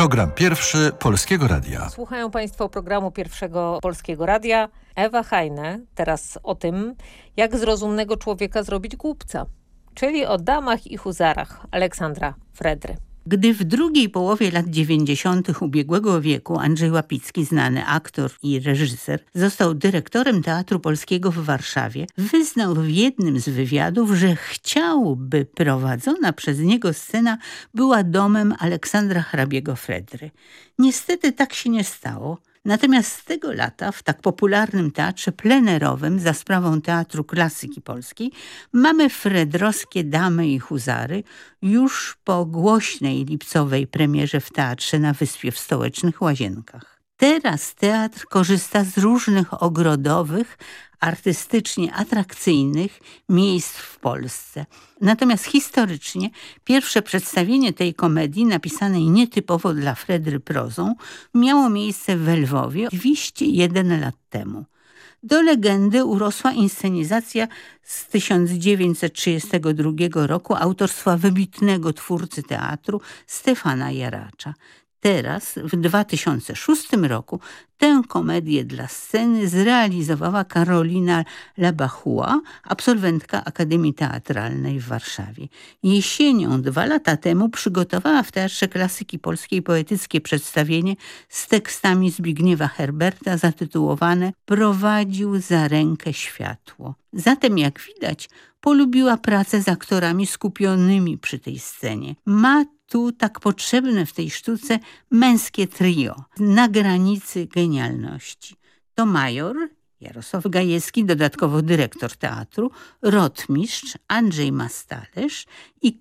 Program pierwszy Polskiego Radia. Słuchają Państwo programu pierwszego Polskiego Radia. Ewa Hajne teraz o tym, jak z rozumnego człowieka zrobić głupca, czyli o damach i huzarach Aleksandra Fredry. Gdy w drugiej połowie lat 90. ubiegłego wieku Andrzej Łapicki, znany aktor i reżyser, został dyrektorem Teatru Polskiego w Warszawie, wyznał w jednym z wywiadów, że chciałby prowadzona przez niego scena była domem Aleksandra hrabiego Fredry. Niestety tak się nie stało. Natomiast z tego lata w tak popularnym teatrze plenerowym za sprawą Teatru Klasyki Polskiej mamy fredrowskie Damy i Huzary już po głośnej lipcowej premierze w teatrze na Wyspie w Stołecznych Łazienkach. Teraz teatr korzysta z różnych ogrodowych, artystycznie atrakcyjnych miejsc w Polsce. Natomiast historycznie pierwsze przedstawienie tej komedii, napisanej nietypowo dla Fredry prozą, miało miejsce w Lwowie 201 lat temu. Do legendy urosła inscenizacja z 1932 roku autorstwa wybitnego twórcy teatru Stefana Jaracza. Teraz, w 2006 roku, tę komedię dla sceny zrealizowała Karolina Labachua, absolwentka Akademii Teatralnej w Warszawie. Jesienią 2 lata temu przygotowała w Teatrze Klasyki Polskiej poetyckie przedstawienie z tekstami Zbigniewa Herberta zatytułowane „Prowadził za rękę światło”. Zatem, jak widać, polubiła pracę z aktorami skupionymi przy tej scenie. Ma tu tak potrzebne w tej sztuce męskie trio na granicy genialności. To major Jarosław Gajewski, dodatkowo dyrektor teatru, rotmistrz Andrzej Mastalerz i